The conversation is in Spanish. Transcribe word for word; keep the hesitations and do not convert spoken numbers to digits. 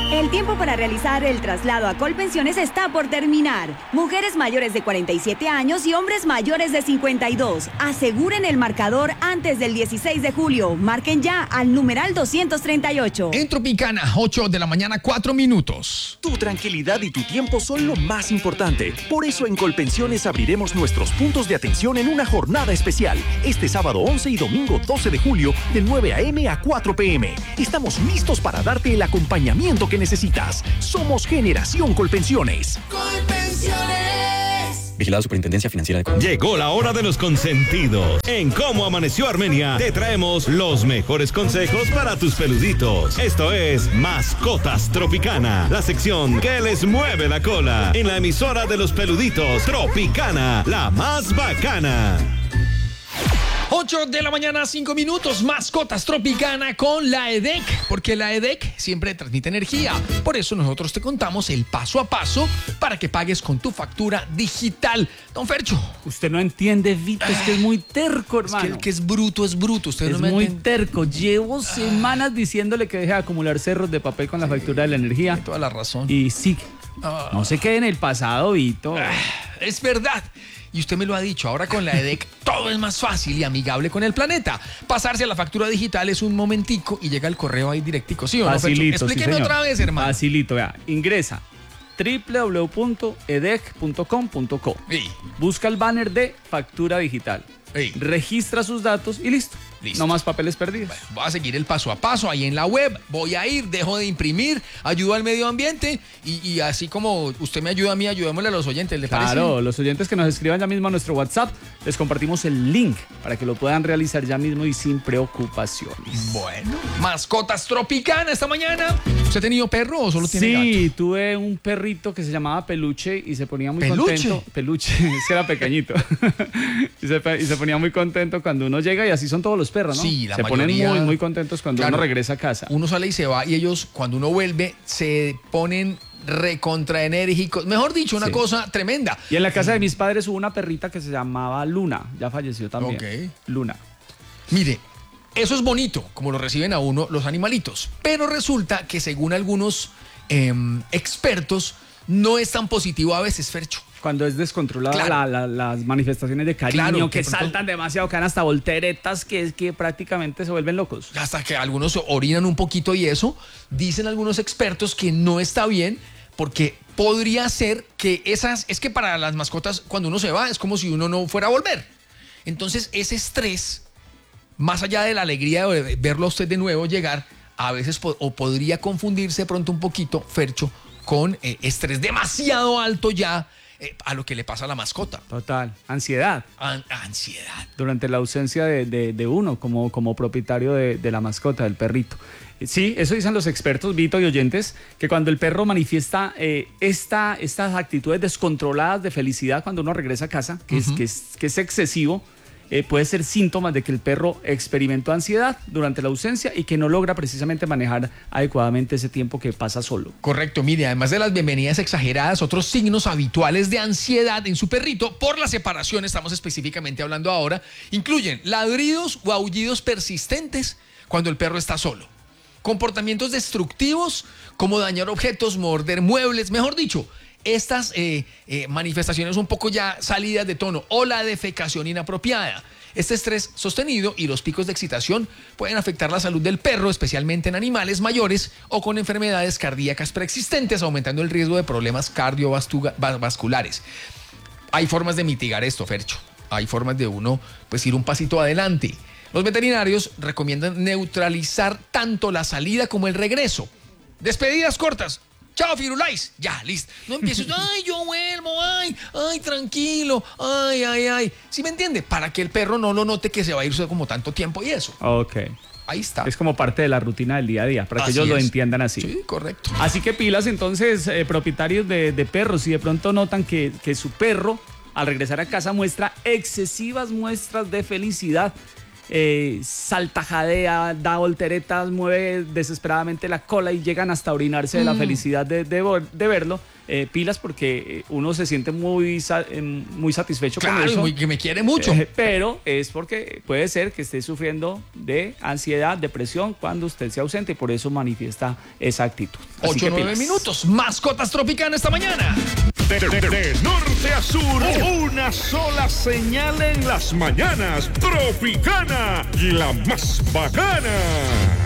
El tiempo para realizar el traslado a Colpensiones está por terminar. Mujeres mayores de cuarenta y siete años y hombres mayores de cincuenta y dos. Aseguren el marcador antes del dieciséis de julio. Marquen ya al numeral doscientos treinta y ocho. En Tropicana, ocho de la mañana, cuatro minutos. Tu tranquilidad y tu tiempo son lo más importante. Por eso en Colpensiones abriremos nuestros puntos de atención en una jornada especial. Este sábado once y domingo doce de julio, de nueve a eme a cuatro pe eme. Estamos listos para darte el acompañamiento que necesitas. Somos Generación Colpensiones. Colpensiones. Vigilado Superintendencia Financiera de Colombia. Llegó la hora de los consentidos. En Cómo Amaneció Armenia te traemos los mejores consejos para tus peluditos. Esto es Mascotas Tropicana, la sección que les mueve la cola en la emisora de los peluditos Tropicana, la más bacana. ocho de la mañana, cinco minutos, Mascotas Tropicana con la E D E C, porque la E D E C siempre transmite energía. Por eso nosotros te contamos el paso a paso para que pagues con tu factura digital. Don Fercho. Usted no entiende, Vito, es que es muy terco, hermano. Es que el que es bruto es bruto. Usted es no me muy entiende. terco. Llevo semanas diciéndole que deje de acumular cerros de papel con la factura de la energía. Tiene toda la razón. Y sigue. Ah. No se quede en el pasado, Vito. Ah, es verdad. Y usted me lo ha dicho, ahora con la E D E C todo es más fácil y amigable con el planeta. Pasarse a la factura digital es un momentico y llega el correo ahí directico, ¿sí o no? Facilito, Explíqueme sí, otra vez, hermano. Facilito, vea. Ingresa doble u doble u doble u punto e d e c punto com punto co. Sí. Busca el banner de factura digital. Sí. Registra sus datos y listo. Listo. No más papeles perdidos. Bueno, voy a seguir el paso a paso ahí en la web. Voy a ir, dejo de imprimir, ayudo al medio ambiente y, y así como usted me ayuda a mí, ayudémosle a los oyentes, ¿le parece? Claro, los oyentes que nos escriban ya mismo a nuestro WhatsApp, les compartimos el link para que lo puedan realizar ya mismo y sin preocupaciones. Bueno, Mascotas Tropicana esta mañana. ¿Usted ha tenido perro o solo tiene Sí, gato? tuve un perrito que se llamaba Peluche y se ponía muy ¿Peluche? contento. Peluche, es que era pequeñito. y, se, y se ponía muy contento cuando uno llega y así son todos los perros, ¿no? Sí, la se mayoría. ponen muy, muy contentos cuando Claro, uno regresa a casa. Uno sale y se va y ellos cuando uno vuelve se ponen recontraenérgicos. Mejor dicho, una Sí. cosa tremenda. Y en la casa de mis padres hubo una perrita que se llamaba Luna, ya falleció también. Ok. Luna. Mire, eso es bonito, como lo reciben a uno los animalitos. Pero resulta que según algunos eh, expertos, no es tan positivo a veces, Fercho. Cuando es descontrolada Claro. la- la- las manifestaciones de cariño, Claro, que de pronto- saltan demasiado, que dan hasta volteretas, que, que prácticamente se vuelven locos. Hasta que algunos orinan un poquito y eso, dicen algunos expertos que no está bien porque podría ser que esas, es que para las mascotas cuando uno se va es como si uno no fuera a volver. Entonces ese estrés, más allá de la alegría de verlo a usted de nuevo llegar, a veces po- o podría confundirse de pronto un poquito, Fercho, con eh, estrés demasiado alto ya eh, a lo que le pasa a la mascota. Total, ansiedad. An- ansiedad. Durante la ausencia de, de- de uno como, como propietario de, de la mascota, del perrito. Sí, eso dicen los expertos, Vito y oyentes, que cuando el perro manifiesta eh, esta, estas actitudes descontroladas de felicidad cuando uno regresa a casa, que, es, que, es, que es excesivo, eh, puede ser síntomas de que el perro experimentó ansiedad durante la ausencia y que no logra precisamente manejar adecuadamente ese tiempo que pasa solo. Correcto, mire, además de las bienvenidas exageradas, otros signos habituales de ansiedad en su perrito por la separación, estamos específicamente hablando ahora, incluyen ladridos o aullidos persistentes cuando el perro está solo, comportamientos destructivos como dañar objetos, morder muebles, mejor dicho, estas eh, eh, manifestaciones un poco ya salidas de tono o la defecación inapropiada. Este estrés sostenido y los picos de excitación pueden afectar la salud del perro, especialmente en animales mayores o con enfermedades cardíacas preexistentes, aumentando el riesgo de problemas cardiovasculares. Hay formas de mitigar esto, Fercho. Hay formas de uno pues ir un pasito adelante. Los veterinarios recomiendan neutralizar tanto la salida como el regreso. Despedidas cortas. Chao, Firulais. Ya, listo. No empieces, ay, yo vuelvo, ay, ay, tranquilo, ay, ay, ay. ¿Sí me entiende? Para que el perro no lo note que se va a ir como tanto tiempo y eso. Ok. Ahí está. Es como parte de la rutina del día a día, para que Así ellos lo es. entiendan así. Sí, correcto. Así que pilas entonces, eh, propietarios de, de perros, si de pronto notan que, que su perro al regresar a casa muestra excesivas muestras de felicidad, eh, saltajadea, da volteretas, mueve desesperadamente la cola y llegan hasta orinarse de la felicidad de, de, de verlo, eh, pilas porque uno se siente muy, eh, muy satisfecho claro, con eso. Muy, que me quiere mucho. Eh, pero es porque puede ser que esté sufriendo de ansiedad, depresión cuando usted se ausente y por eso manifiesta esa actitud. ocho o nueve minutos. Mascotas Tropicana esta mañana. De, de- de norte a sur, una sola señal en las mañanas. Tropicana, la más bacana.